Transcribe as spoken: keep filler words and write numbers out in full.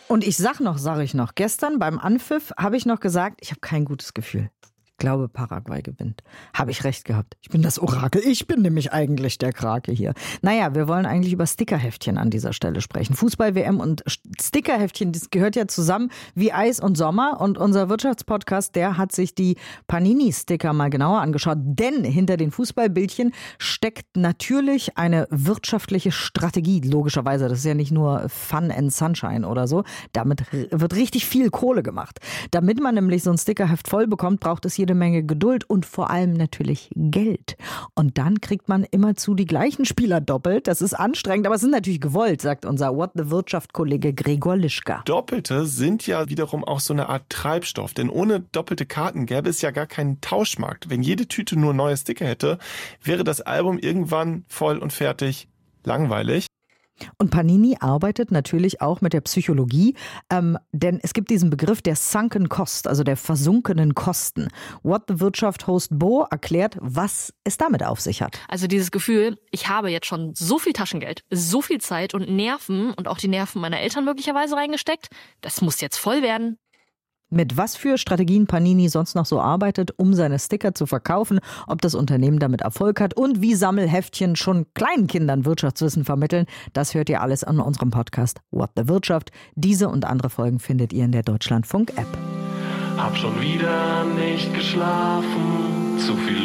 Und ich sag noch, sag ich noch, gestern beim Anpfiff habe ich noch gesagt, ich habe kein gutes Gefühl. Ich glaube, Paraguay gewinnt. Habe ich recht gehabt. Ich bin das Orakel. Ich bin nämlich eigentlich der Krake hier. Naja, wir wollen eigentlich über Stickerheftchen an dieser Stelle sprechen. Fußball-W M und Stickerheftchen, das gehört ja zusammen wie Eis und Sommer. Und unser Wirtschaftspodcast, der hat sich die Panini-Sticker mal genauer angeschaut. Denn hinter den Fußballbildchen steckt natürlich eine wirtschaftliche Strategie. Logischerweise, das ist ja nicht nur Fun and Sunshine oder so. Damit wird richtig viel Kohle gemacht. Damit man nämlich so ein Stickerheft voll bekommt, braucht es hier jede Menge Geduld und vor allem natürlich Geld. Und dann kriegt man immerzu die gleichen Spieler doppelt. Das ist anstrengend, aber es ist natürlich gewollt, sagt unser What the Wirtschaft-Kollege Gregor Lischka. Doppelte sind ja wiederum auch so eine Art Treibstoff, denn ohne doppelte Karten gäbe es ja gar keinen Tauschmarkt. Wenn jede Tüte nur neue Sticker hätte, wäre das Album irgendwann voll und fertig langweilig. Und Panini arbeitet natürlich auch mit der Psychologie, ähm, denn es gibt diesen Begriff der Sunken Cost, also der versunkenen Kosten. What the Wirtschaft-Host Bo erklärt, was es damit auf sich hat. Also dieses Gefühl, ich habe jetzt schon so viel Taschengeld, so viel Zeit und Nerven und auch die Nerven meiner Eltern möglicherweise reingesteckt, das muss jetzt voll werden. Mit was für Strategien Panini sonst noch so arbeitet, um seine Sticker zu verkaufen, ob das Unternehmen damit Erfolg hat und wie Sammelheftchen schon kleinen Kindern Wirtschaftswissen vermitteln, das hört ihr alles an unserem Podcast What the Wirtschaft. Diese und andere Folgen findet ihr in der Deutschlandfunk-App. Hab schon wieder nicht geschlafen, zu viel